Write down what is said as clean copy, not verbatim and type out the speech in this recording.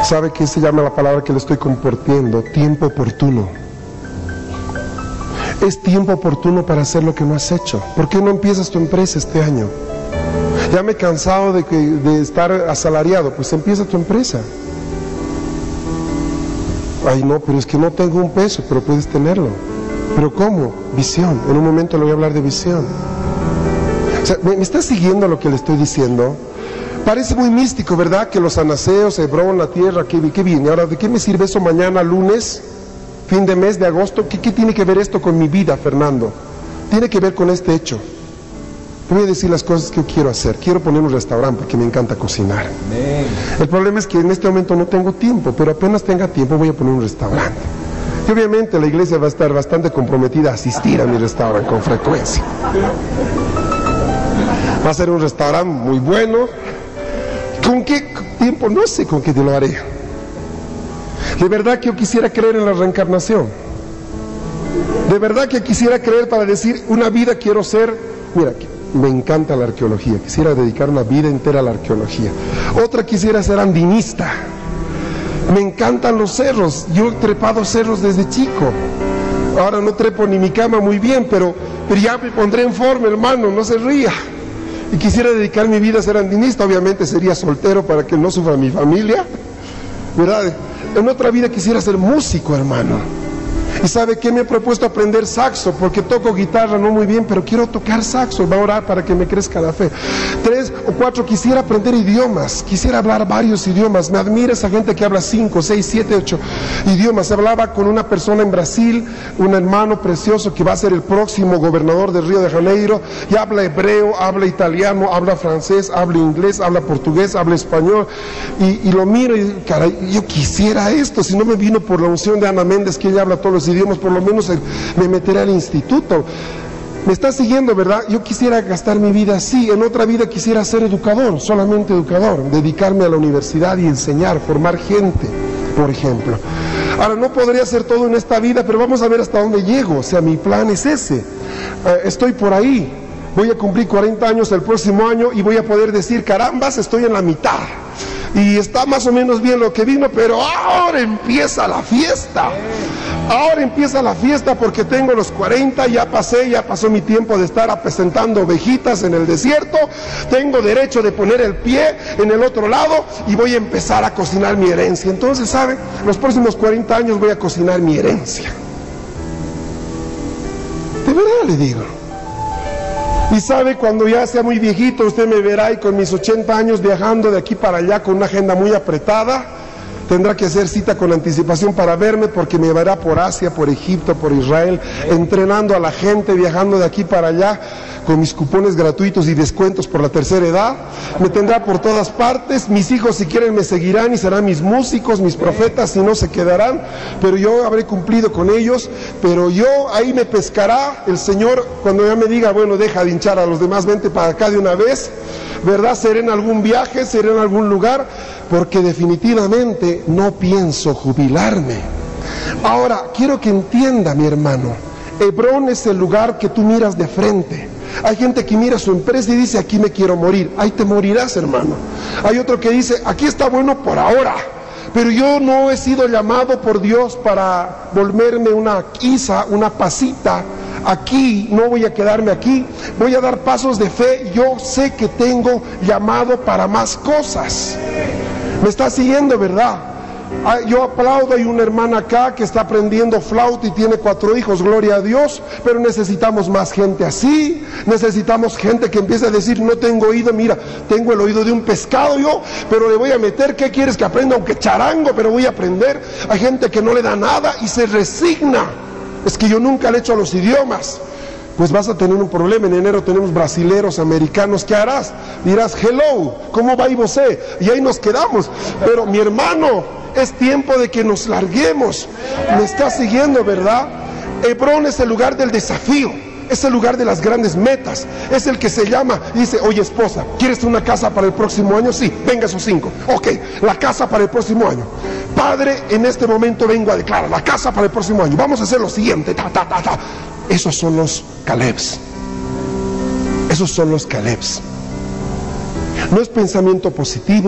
¿Sabe qué se llama la palabra que le estoy compartiendo? Tiempo oportuno. Es tiempo oportuno para hacer lo que no has hecho. ¿Por qué no empiezas tu empresa este año? Ya me he cansado de estar asalariado. Pues empieza tu empresa. Ay, no, pero es que no tengo un peso, pero puedes tenerlo. ¿Pero cómo? Visión. En un momento le voy a hablar de visión. O sea, ¿me está siguiendo lo que le estoy diciendo? Parece muy místico, ¿verdad? Que los anaseos, Hebrón, la tierra, ¿qué viene? Ahora, ¿de qué me sirve eso mañana, lunes, fin de mes de agosto? ¿Qué tiene que ver esto con mi vida, Fernando? Tiene que ver con este hecho. Te voy a decir las cosas que yo quiero hacer. Quiero poner un restaurante porque me encanta cocinar. Amén. El problema es que en este momento no tengo tiempo, pero apenas tenga tiempo voy a poner un restaurante. Y obviamente la iglesia va a estar bastante comprometida a asistir a mi restaurante con frecuencia. Va a ser un restaurante muy bueno. ¿Con qué tiempo? No sé con qué te lo haré. De verdad que yo quisiera creer en la reencarnación. De verdad que quisiera creer para decir, una vida quiero ser. Mira, me encanta la arqueología. Quisiera dedicar una vida entera a la arqueología. Otra quisiera ser andinista. Me encantan los cerros. Yo he trepado cerros desde chico. Ahora no trepo ni mi cama muy bien, pero ya me pondré en forma, hermano, no se ría. Y quisiera dedicar mi vida a ser andinista. Obviamente sería soltero para que no sufra mi familia, ¿verdad? En otra vida quisiera ser músico, hermano. ¿Y sabe qué? Me he propuesto aprender saxo, porque toco guitarra no muy bien, pero quiero tocar saxo. Va a orar para que me crezca la fe. 3 o 4, quisiera aprender idiomas. Quisiera hablar varios idiomas. Me admira esa gente que habla 5, 6, 7, 8 idiomas. Hablaba con una persona en Brasil, un hermano precioso que va a ser el próximo gobernador de Río de Janeiro, y habla hebreo, habla italiano, habla francés, habla inglés, habla portugués, habla español, y lo miro y, caray, yo quisiera esto. Si no me vino por la unción de Ana Méndez, que ella habla todos los idiomas, por lo menos me meteré al instituto. Me está siguiendo, ¿verdad? Yo quisiera gastar mi vida así. En otra vida quisiera ser educador, solamente educador, dedicarme a la universidad y enseñar, formar gente, por ejemplo. Ahora, no podría hacer todo en esta vida, pero vamos a ver hasta dónde llego. O sea, mi plan es ese. Estoy por ahí. Voy a cumplir 40 años el próximo año y voy a poder decir, carambas, estoy en la mitad. Y está más o menos bien lo que vino, pero ahora empieza la fiesta. Ahora empieza la fiesta porque tengo los 40, ya pasó mi tiempo de estar apacentando ovejitas en el desierto. Tengo derecho de poner el pie en el otro lado y voy a empezar a cocinar mi herencia. Entonces, ¿sabe? Los próximos 40 años voy a cocinar mi herencia. De verdad le digo. Y sabe, cuando ya sea muy viejito, usted me verá ahí con mis 80 años viajando de aquí para allá con una agenda muy apretada. Tendrá que hacer cita con anticipación para verme, porque me verá por Asia, por Egipto, por Israel, entrenando a la gente, viajando de aquí para allá, con mis cupones gratuitos y descuentos por la tercera edad. Me tendrá por todas partes. Mis hijos, si quieren, me seguirán y serán mis músicos, mis profetas, si no se quedarán, pero yo habré cumplido con ellos. Pero yo, ahí me pescará el Señor cuando ya me diga, bueno, deja de hinchar a los demás, vente para acá de una vez, ¿verdad? Seré en algún viaje, seré en algún lugar, porque definitivamente no pienso jubilarme. Ahora, quiero que entienda, mi hermano, Hebrón es el lugar que tú miras de frente. Hay gente que mira su empresa y dice, aquí me quiero morir. Ahí te morirás, hermano. Hay otro que dice, aquí está bueno por ahora, pero yo no he sido llamado por Dios para volverme una quizá, una pasita. Aquí no voy a quedarme aquí, voy a dar pasos de fe. Yo sé que tengo llamado para más cosas. Me está siguiendo, ¿verdad? Yo aplaudo. Hay una hermana acá que está aprendiendo flauta y tiene 4 hijos, gloria a Dios, pero necesitamos más gente así. Necesitamos gente que empiece a decir, no tengo oído, mira, tengo el oído de un pescado yo, pero le voy a meter, ¿qué quieres que aprenda? Aunque charango, pero voy a aprender. Hay gente que no le da nada y se resigna. Es que yo nunca le echo a los idiomas. Pues vas a tener un problema. En enero tenemos brasileros, americanos. ¿Qué harás? Dirás, hello, ¿cómo va y vos? Y ahí nos quedamos. Pero mi hermano, es tiempo de que nos larguemos. Me está siguiendo, ¿verdad? Hebrón es el lugar del desafío. Es el lugar de las grandes metas. Es el que se llama y dice, oye esposa, ¿quieres una casa para el próximo año? Sí, venga esos 5. Ok, la casa para el próximo año. Padre, en este momento vengo a declarar la casa para el próximo año. Vamos a hacer lo siguiente. Esos son los Calebs. Esos son los Calebs. No es pensamiento positivo.